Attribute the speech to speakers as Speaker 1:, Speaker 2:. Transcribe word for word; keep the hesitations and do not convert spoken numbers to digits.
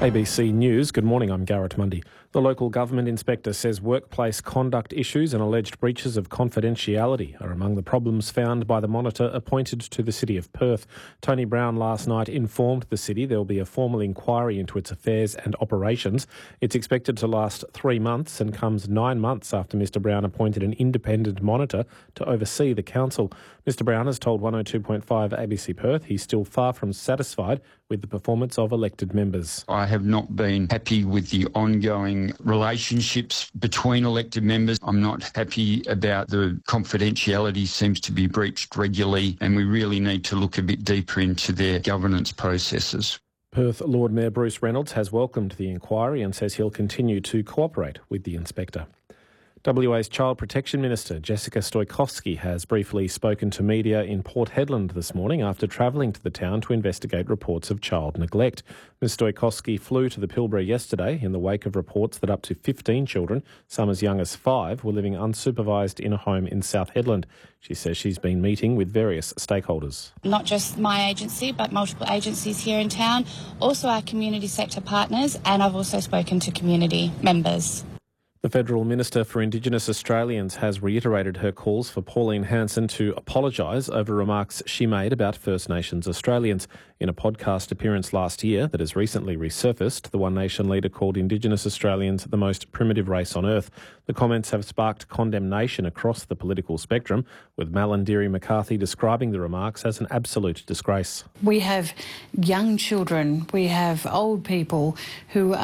Speaker 1: A B C News, good morning, I'm Garrett Mundy. The local government inspector says workplace conduct issues and alleged breaches of confidentiality are among the problems found by the monitor appointed to the City of Perth. Tony Brown last night informed the city there will be a formal inquiry into its affairs and operations. It's expected to last three months and comes nine months after Mr Brown appointed an independent monitor to oversee the council. Mr Brown has told one oh two point five A B C Perth he's still far from satisfied with the performance of elected members.
Speaker 2: I have not been happy with the ongoing relationships between elected members. I'm not happy about the confidentiality seems to be breached regularly, and we really need to look a bit deeper into their governance processes.
Speaker 1: Perth Lord Mayor Bruce Reynolds has welcomed the inquiry and says he'll continue to cooperate with the inspector. W A's Child Protection Minister Jessica Stoikovski has briefly spoken to media in Port Hedland this morning after travelling to the town to investigate reports of child neglect. Ms Stoikovski flew to the Pilbara yesterday in the wake of reports that up to fifteen children, some as young as five, were living unsupervised in a home in South Hedland. She says she's been meeting with various stakeholders.
Speaker 3: Not just my agency, but multiple agencies here in town, also our community sector partners, and I've also spoken to community members.
Speaker 1: The Federal Minister for Indigenous Australians has reiterated her calls for Pauline Hanson to apologise over remarks she made about First Nations Australians. In a podcast appearance last year that has recently resurfaced, the One Nation leader called Indigenous Australians the most primitive race on earth. The comments have sparked condemnation across the political spectrum, with Malarndirri McCarthy describing the remarks as an absolute disgrace.
Speaker 4: We have young children, we have old people who